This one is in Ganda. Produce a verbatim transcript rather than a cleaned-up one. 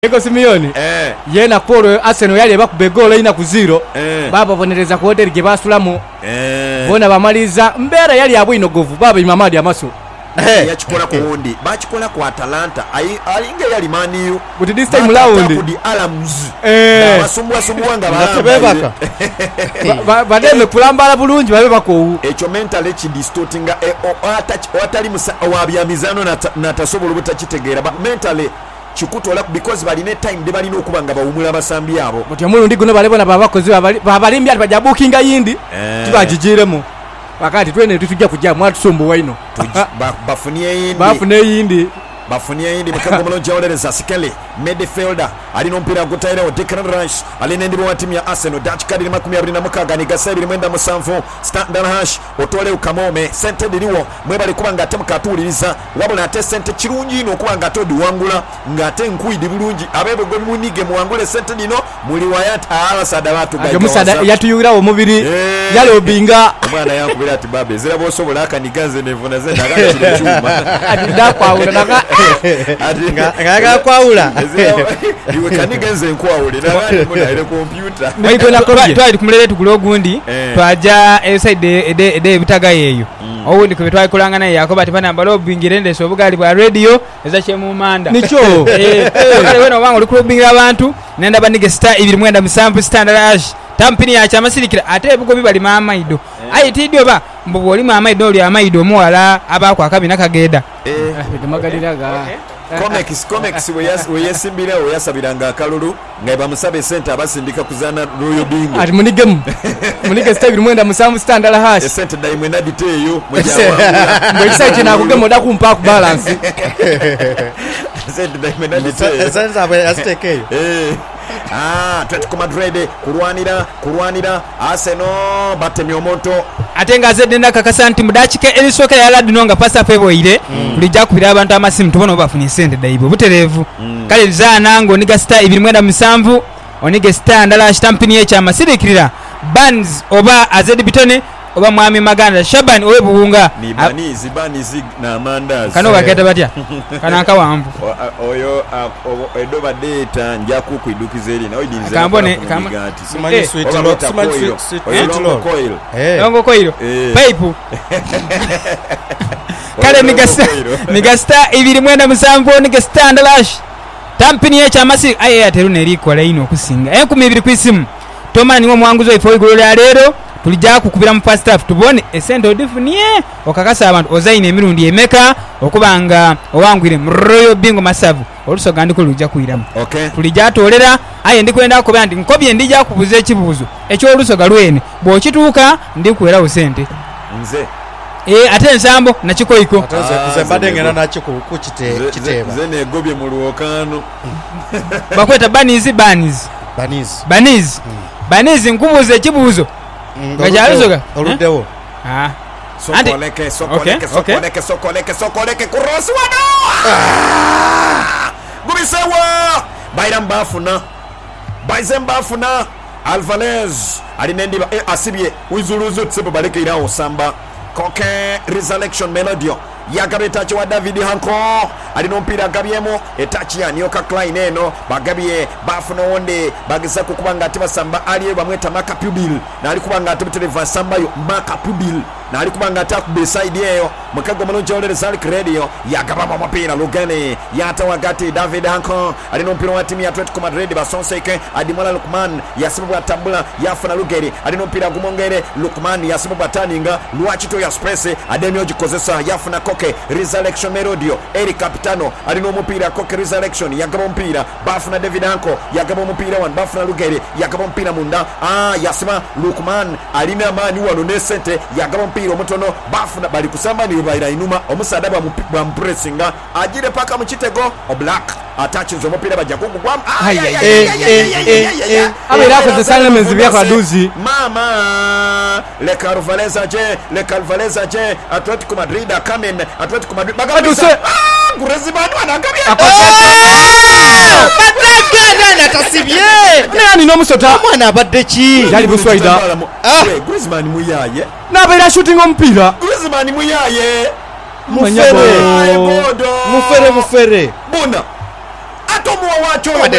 Ego Simeone eh yena Paul Arsenal yali bakube goal ina ku zero eh baba bonereza ku hotel gye basulamu eh bona bamaliza mbera yali abwino govu baba imamadi amaso eh yachikola ku wundi bachikola ku Atalanta ayi alinga yali maniyo but this time round kudi Alarms eh basumwa sumwa nga batebebaka bademe kulambala bulungi babe bako echo mental echi distortinga atach watali musa wabyamizano na tasobola butachitegera ba mentally chikutola because balina time de balina okubanga bawumula abasambi yabo muti omulundi guno balebona babakozi babalimbi ati baja bookinga yindi tibajijiremu wakati twene tutujja kujja mwatusombo waino bafuniye yindi bafune yindi bafuniye yindi makago mulonja olereza sikele midfielder alina mpira gutaire o Declan Rice alina ndibo wa timu ya Arsenal Dutch card makumi abiri na mukaga ni gasabiri mwenda musanvu Standard Hash otole ukamome sente diriwo mwebali kubanga atemukatuliriza wabula ate sente kirungi no kubanga atodi wangula ngate nkuidi bulungi abebe gwe munige muwangule sente dino muli wayat ala sada watu gaje musada yatuyura omubiri yale obinga omwana yankubira ati babe zira bosobola akaniganze nevuna zenda akakiri chuma ati dakwawula naka ati ngaga kwawula iwe kanigenze nkwawule nabandi munaire computer naiko nakobye twali kumulele tukulo gundi twaja eside ede ede bitaga yeyo owundi ko twali kulanga naye yakoba ati pana mbalo bingirende so bugali bwa radio ezache mu manda nicho eh kale weno wangu likulo bingira abantu nenda banige star ibiri mwenda musambu Standard Hash tampini ya chama silikira ate bugo bibali mama ido ayitidio ba mbo oli mama ido oli amaido muwala abako akabina kageda eh magaliraga comics comics weyas weyasimbira oyasabiranga akalulu nga bamusabe center abasindika kuzana Royal Bingo ati munigemu munige star ibiri mwenda musambu Standard Hash center dai mwenda diteyo mwejawa mwisa china kugemo da kumpa ku balance center dai mwenda diteyo sasa abe asitekeyo eh ah Atletico Madrid kurwanira kurwanira Arsenal batemye omonto atenga zedenda kakasanti mudachike elisoka ya ladinonga pasa febo ile tulija kubira abantu amasimu tubona obafunye sente daibo buterevu kale zanango niga star ibiri mwenda musanvu onige star ndala stampini ye chama sidikirira Bands oba azedi bitone oba mwami maganda Shaban owe buhunga ni bani zibani zig na mandazi kano baketa batya kana kawamvu oyo edoba data nja kukuidukiza eli na oyinze kambone simanyi sweet lock simanyi sweet lock coil longo coil pipe kale nigasta nigasta ibiri mwenda musanvu nige Standard Hash tampini ye chamasi aye aterune likola ino kusinga enkumi ibiri kwisimu tomani wo mwanguzo ifo igolo lya lero tulija kukubira mu first half tubone esente odifuniye okakasa abantu ozaine emirundi emeka okubanga owangwire Royal Bingo masavu olusoga ndiko lujja kuiramu okay tulija tolera aye ndikwenda ko bandi nkobye ndija kubuza ekibuzo ekyo olusoga lwene bo kituuka ndikuwera usente nze eh ate nsambo nakikoiko ataze kuzembadengena nakiko kuchite kiteba zene gobye mu luokano bakweta banizi banizi banizi banizi banizi nkubuza ekibuzo ngajalusoga oludewo ah sokoleke sokoleke sokoleke sokoleke sokoleke kurosi wano gubisewa Bayram bafuna Bayzem bafuna Alvarez alinendiba e asibye uzuluzu tsibo baleke irawo samba Koke Resurrection Melodio yagabe tachi wa David Hanko alino mpira gabyemo etachi ya Nyoka Klein eno bagabye bafuna wonde bagisa kukubanga atiba samba aliye bamweta Makapubil na alikubanga atiba samba yo Makapubil na alikubanga ataku beside yeyo mukago mulonje ole Salik Radio yagaba mapira Lugane yata wakati David Hanko alino mpira wa timu ya Atletico Madrid basonseke Adimola Lukman yasibu atambula yafuna Lugeri alino mpira gumongere Lukman yasibu bataninga luachito ya Express ademyo jikozesa yafuna Koke Resurrection Melodio Eric Capitano alino mpira Koke Resurrection yagaba mpira bafuna David Hanko yagaba mpira wan bafuna Lugeri yagaba mpira munda ah yasima Lukman alina amani wano nesente yagaba mpira omutono bafuna bali kusamba ni baira inuma omusada bwa mpressinga agire paka mu kitego o Black atachinzo mpira bajja kugwa abira ko zesanga menzibi yakwa duzi mama le Carvaleza je le Carvaleza je Atletico Madrid akamen Atletico Madrid bagaduse ah gurezi banu anagabye bataka na tasibye nani no musota mwana abadde ki yali buswaida ah Griezmann muyaye nabera shooting ompira Griezmann muyaye mufere mufere mufere mufere buna atomuwa wacho